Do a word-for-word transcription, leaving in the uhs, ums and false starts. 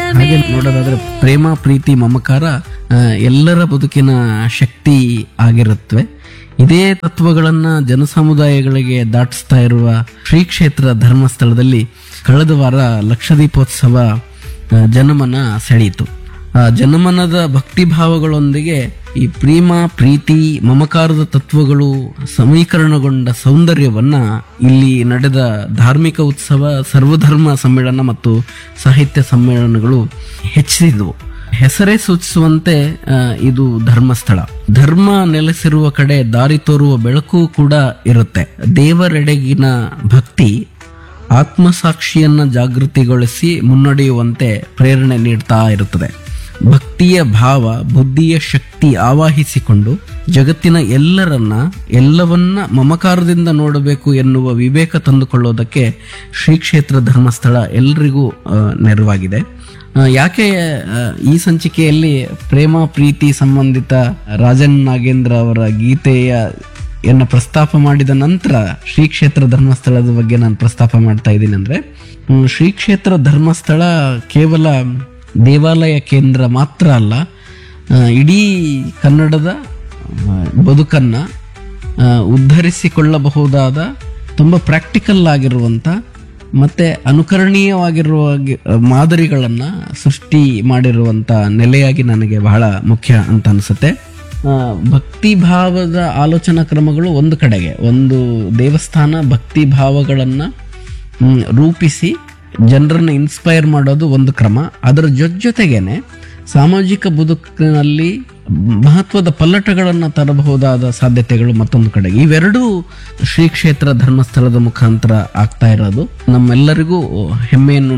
ಹಾಗೆ ನೋಡೋದಾದ್ರೆ ಪ್ರೇಮ ಪ್ರೀತಿ ಮಮಕಾರ ಆ, ಎಲ್ಲರ ಬದುಕಿನ ಶಕ್ತಿ ಆಗಿರುತ್ತವೆ. ಇದೇ ತತ್ವಗಳನ್ನ ಜನಸಮುದಾಯಗಳಿಗೆ ದಾಟಿಸ್ತಾ ಇರುವ ಶ್ರೀ ಕ್ಷೇತ್ರ ಧರ್ಮಸ್ಥಳದಲ್ಲಿ ಕಳೆದ ವಾರ ಲಕ್ಷದೀಪೋತ್ಸವ ಆ, ಜನಮನ ಸೆಳೆಯಿತು. ಆ ಜನಮನದ ಭಕ್ತಿಭಾವಗಳೊಂದಿಗೆ ಈ ಪ್ರೇಮ ಪ್ರೀತಿ ಮಮಕಾರದ ತತ್ವಗಳು ಸಮೀಕರಣಗೊಂಡ ಸೌಂದರ್ಯವನ್ನ ಇಲ್ಲಿ ನಡೆದ ಧಾರ್ಮಿಕ ಉತ್ಸವ, ಸರ್ವಧರ್ಮ ಸಮ್ಮೇಳನ ಮತ್ತು ಸಾಹಿತ್ಯ ಸಮ್ಮೇಳನಗಳು ಹೆಚ್ಚಿಸಿದವು. ಹೆಸರೇ ಸೂಚಿಸುವಂತೆ ಆ, ಇದು ಧರ್ಮಸ್ಥಳ. ಧರ್ಮ ನೆಲೆಸಿರುವ ಕಡೆ ದಾರಿ ತೋರುವ ಬೆಳಕು ಕೂಡ ಇರುತ್ತೆ. ದೇವರೆಡೆಗಿನ ಭಕ್ತಿ ಆತ್ಮಸಾಕ್ಷಿಯನ್ನ ಜಾಗೃತಿಗೊಳಿಸಿ ಮುನ್ನಡೆಯುವಂತೆ ಪ್ರೇರಣೆ ನೀಡ್ತಾ ಇರುತ್ತದೆ. ಭಕ್ತಿಯ ಭಾವ ಬುದ್ಧಿಯ ಶಕ್ತಿ ಆವಾಹಿಸಿಕೊಂಡು ಜಗತ್ತಿನ ಎಲ್ಲರನ್ನ ಎಲ್ಲವನ್ನ ಮಮಕಾರದಿಂದ ನೋಡಬೇಕು ಎನ್ನುವ ವಿವೇಕ ತಂದುಕೊಳ್ಳೋದಕ್ಕೆ ಶ್ರೀ ಕ್ಷೇತ್ರ ಧರ್ಮಸ್ಥಳ ಎಲ್ರಿಗೂ ಆ, ನೆರವಾಗಿದೆ. ಆ, ಯಾಕೆ ಆ, ಈ ಸಂಚಿಕೆಯಲ್ಲಿ ಪ್ರೇಮ ಪ್ರೀತಿ ಸಂಬಂಧಿತ ರಾಜನ್ ನಾಗೇಂದ್ರ ಅವರ ಗೀತೆಯ ಎನ್ನ ಪ್ರಸ್ತಾಪ ಮಾಡಿದ ನಂತರ ಶ್ರೀ ಕ್ಷೇತ್ರ ಧರ್ಮಸ್ಥಳದ ಬಗ್ಗೆ ನಾನು ಪ್ರಸ್ತಾಪ ಮಾಡ್ತಾ ಇದ್ದೀನಿ ಅಂದ್ರೆ, ಹ್ಮ್, ಶ್ರೀ ಕ್ಷೇತ್ರ ಧರ್ಮಸ್ಥಳ ಕೇವಲ ದೇವಾಲಯ ಕೇಂದ್ರ ಮಾತ್ರ ಅಲ್ಲ, ಆ, ಇಡೀ ಕನ್ನಡದ ಆ, ಬದುಕನ್ನ ಆ, ಉದ್ಧರಿಸಿಕೊಳ್ಳಬಹುದಾದ ತುಂಬ ಪ್ರಾಕ್ಟಿಕಲ್ ಆಗಿರುವಂಥ ಮತ್ತೆ ಅನುಕರಣೀಯವಾಗಿರುವ ಮಾದರಿಗಳನ್ನ ಸೃಷ್ಟಿ ಮಾಡಿರುವಂಥ ನೆಲೆಯಾಗಿ ನನಗೆ ಬಹಳ ಮುಖ್ಯ ಅಂತ ಅನಿಸುತ್ತೆ. ಆ, ಭಕ್ತಿ ಭಾವದ ಆಲೋಚನಾ ಕ್ರಮಗಳು ಒಂದು ಕಡೆಗೆ, ಒಂದು ದೇವಸ್ಥಾನ ಭಕ್ತಿ ಭಾವಗಳನ್ನ ಮ್, ರೂಪಿಸಿ ಜನರನ್ನು ಇನ್ಸ್ಪೈರ್ ಮಾಡೋದು ಒಂದು ಕ್ರಮ. ಅದರ ಜೊತೆ ಜೊತೆಗೇನೆ ಸಾಮಾಜಿಕ ಬದುಕಿನಲ್ಲಿ ಮಹತ್ವದ ಪಲ್ಲಟಗಳನ್ನು ತರಬಹುದಾದ ಸಾಧ್ಯತೆಗಳು ಮತ್ತೊಂದು ಕಡೆಗೆ. ಇವೆರಡೂ ಶ್ರೀ ಕ್ಷೇತ್ರ ಧರ್ಮಸ್ಥಳದ ಮುಖಾಂತರ ಆಗ್ತಾ ಇರೋದು ನಮ್ಮೆಲ್ಲರಿಗೂ ಹೆಮ್ಮೆಯನ್ನು